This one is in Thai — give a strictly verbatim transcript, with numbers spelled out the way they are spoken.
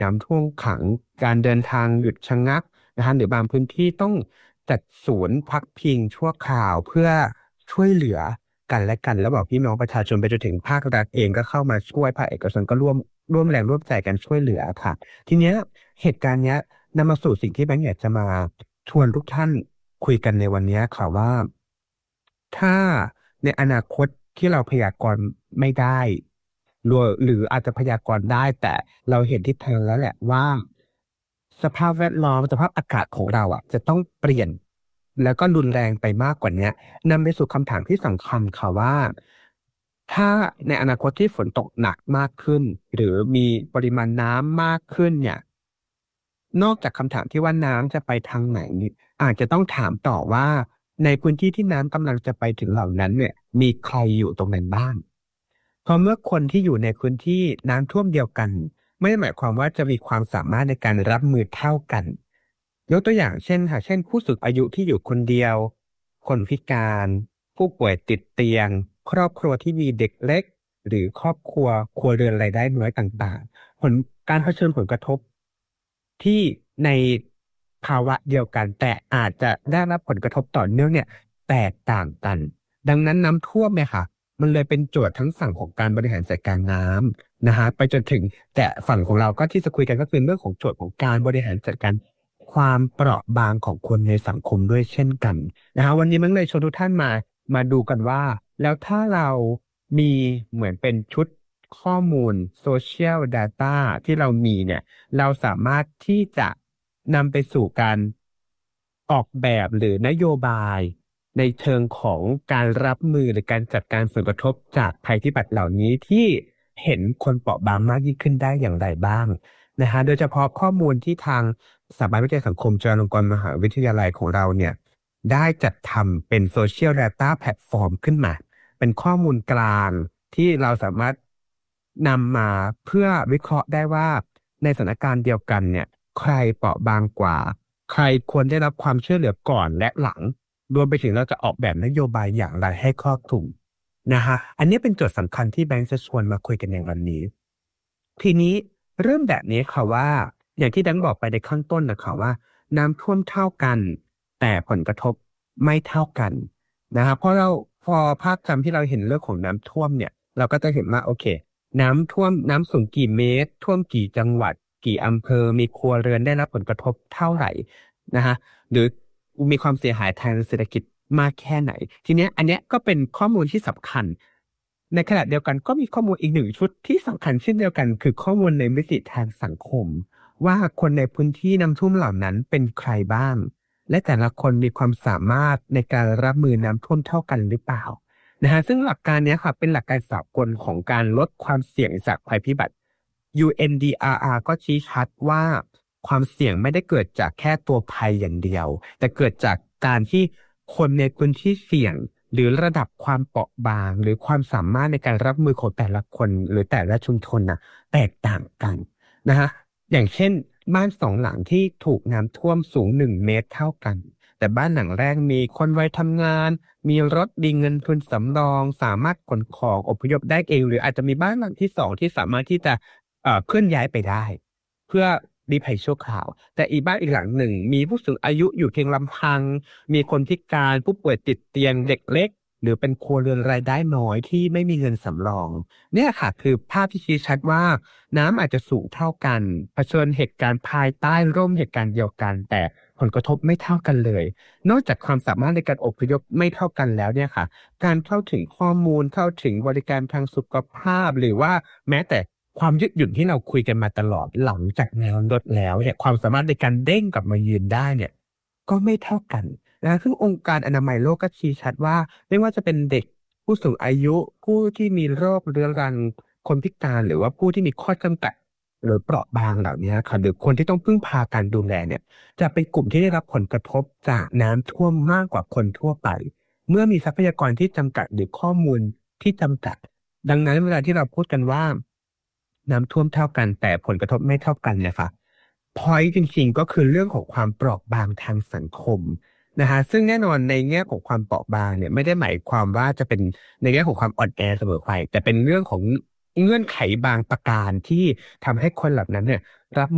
น้ำท่วมขังการเดินทางหยุดชะงักนะฮะหรือบางพื้นที่ต้องจัดศูนย์พักพิงชั่วคราวเพื่อช่วยเหลือกันและกันแล้วบอกพี่น้องประชาชนไปจนถึงภาครัฐเองก็เข้ามาช่วยภาคเอกชนก็ร่วมร่วมแรงร่วมใจกันช่วยเหลือค่ะทีเนี้ยเหตุการณ์เนี้ยนำมาสู่สิ่งที่แบงค์อยากจะมาชวนทุกท่านคุยกันในวันนี้ค่ะว่าถ้าในอนาคตที่เราพยากรณ์ไม่ได้หรือหรืออาจจะพยากรณ์ได้แต่เราเห็นทิศทางแล้วแหละว่าสภาพแวดล้อมสภาพอากาศของเราอ่ะจะต้องเปลี่ยนแล้วก็รุนแรงไปมากกว่านี้นำไปสู่คำถามที่สำคัญค่ะว่าถ้าในอนาคตที่ฝนตกหนักมากขึ้นหรือมีปริมาณน้ำมากขึ้นเนี่ย นอกจากคำถามที่ว่าน้ำจะไปทางไหนนี่อาจจะต้องถามต่อว่าในพื้นที่ที่น้ำกำลังจะไปถึงเหล่านั้นเนี่ยมีใครอยู่ตรงนั้นบ้างเพราะเมื่อคนที่อยู่ในพื้นที่น้ำท่วมเดียวกันไม่ได้หมายความว่าจะมีความสามารถในการรับมือเท่ากันยกตัวอย่างเช่นค่ะเช่นผู้สูงอายุที่อยู่คนเดียวคนพิการผู้ป่วยติดเตียงครอบครัวที่มีเด็กเล็กหรือครอบครัวครัวเรือนรายได้น้อยต่างๆผลการเผชิญผลกระทบ ที่ในภาวะเดียวกันแต่อาจจะได้รับผลกระทบต่อเนื่องเนี่ยแตกต่างกันดังนั้นน้ำท่วมเนี่ยค่ะมันเลยเป็นโจทย์ทั้งฝั่งของการบริหารจัดการน้ำนะฮะไปจนถึงแต่ฝั่งของเราก็ที่จะคุยกันก็คือเรื่องของโจทย์ของการบริหารจัดการความเปราะบางของคนในสังคมด้วยเช่นกันนะฮะวันนี้มันเลยชวนทุกท่านมามาดูกันว่าแล้วถ้าเรามีเหมือนเป็นชุดข้อมูล Social Data ที่เรามีเนี่ย เราสามารถที่จะนำไปสู่การออกแบบหรือนโยบายในเชิงของการรับมือหรือการจัดการผลกระทบจากภัยพิบัติเหล่านี้ที่เห็นคนเปราะบางมากยิ่งขึ้นได้อย่างไรบ้างนะฮะโดยเฉพาะข้อมูลที่ทางสถาบันวิจัยสังคมจุฬาลงกรณ์มหาวิทยาลัยของเราเนี่ยได้จัดทำเป็น Social Data Platform ขึ้นมาเป็นข้อมูลกลางที่เราสามารถนำมาเพื่อวิเคราะห์ได้ว่า ในสถานการณ์เดียวกันเนี่ยใครเปราะบางกว่าใครควรได้รับความช่วยเหลือก่อนและหลังรวมไปถึงเราจะออกแบบนโยบายอย่างไรให้ครอบคลุมนะฮะอันนี้เป็นโจทย์สำคัญที่แบงค์จะชวนมาคุยกันในวันนี้ทีนี้เริ่มแบบนี้ค่ะว่าอย่างที่แบงค์บอกไปในข้างต้นนะคะว่าน้ำท่วมเท่ากันแต่ผลกระทบไม่เท่ากันนะครับเพราะเราพอภาพจำที่เราเห็นเรื่องของน้ำท่วมเนี่ยเราก็จะเห็นว่าโอเค น้ำท่วมน้ำสูงกี่เมตรท่วมกี่จังหวัดกี่อำเภอมีครัวเรือนได้รับผลกระทบเท่าไหร่นะฮะหรือมีความเสียหายทางเศรษฐกิจมากแค่ไหนทีเนี้ยอันเนี้ยก็เป็นข้อมูลที่สำคัญในขณะเดียวกันก็มีข้อมูลอีกหนึ่งชุดที่สำคัญเช่นเดียวกันคือข้อมูลในมิติทางสังคมว่าคนในพื้นที่น้ำท่วมเหล่านั้นเป็นใครบ้างและแต่ละคนมีความสามารถในการรับมือน้ำท่วมเท่ากันหรือเปล่า นะฮะซึ่งหลักการเนี้ยค่ะเป็นหลักการสากลของการลดความเสี่ยงจากภัยพิบัติ ยู เอ็น ดี อาร์ อาร์ ก็ชี้ชัดว่าความเสี่ยงไม่ได้เกิดจากแค่ตัวภัยอย่างเดียวแต่เกิดจากการที่คนในพื้นที่เสี่ยงหรือระดับความเปราะบางหรือความสามารถในการรับมือของแต่ละคนหรือแต่ละชุมชนนะแตกต่างกันนะฮะอย่างเช่นบ้านสองหลังที่ถูกน้ำท่วมสูงหนึ่งเมตรเท่ากันแต่บ้านหลังแรกมีคนไว้ทำงาน มีรถมีเงินทุนสำรองสามารถขนของอพยพได้เองหรืออาจจะมีบ้านหลังที่สองที่สามารถที่จะเอ่อเคลื่อนย้ายไปได้เพื่อลี้ภัยชั่วคราวแต่อีกบ้านอีกหลังหนึ่งมีผู้สูงอายุอยู่เพียงลำพังมีคนพิการผู้ป่วยติดเตียงเด็กเล็กหรือเป็นครัวเรือนรายได้น้อยที่ไม่มีเงินสำรองเนี่ยค่ะคือภาพที่ชี้ชัดว่าน้ำอาจจะสูงเท่ากันเผชิญเหตุการณ์ภายใต้ร่มเหตุการณ์เดียวกันแต่ผลกระทบไม่เท่ากันเลย นอกจากความสามารถในการอพยพไม่เท่ากันแล้วเนี่ยค่ะการเข้าถึงข้อมูลเข้าถึงบริการทางสุขภาพหรือว่าแม้แต่ความยืดหยุ่นที่เราคุยกันมาตลอดหลังจากแนวรถแล้วเนี่ยความสามารถในการเด้งกลับมายืนได้เนี่ยก็ไม่เท่ากันนะซึ่งองค์การอนามัยโลกก็ชี้ชัดว่าไม่ว่าจะเป็นเด็กผู้สูงอายุผู้ที่มีโรคเรื้อรังคนพิการหรือว่าผู้ที่มีข้อจำกัดหรือเปราะบางเหล่านี้ค่ะหรือคนที่ต้องพึ่งพาการดูแลเนี่ย จะเป็นกลุ่มที่ได้รับผลกระทบจากน้ำท่วมมากกว่าคนทั่วไปเมื่อมีทรัพยากรที่จำกัดหรือข้อมูลที่จำกัดดังนั้นเวลาที่เราพูดกันว่าน้ำท่วมเท่ากันแต่ผลกระทบไม่เท่ากันเนี่ยค่ะ point จริงๆก็คือเรื่องของความเปราะบางทางสังคมนะฮะซึ่งแน่นอนในแง่ของความเปราะบางเนี่ยไม่ได้หมายความว่าจะเป็นในแง่ของความอ่อนแอเสมอไปแต่เป็นเรื่องของเงื่อนไขบางประการที่ทำให้คนเหล่านั้นเนี่ยรับ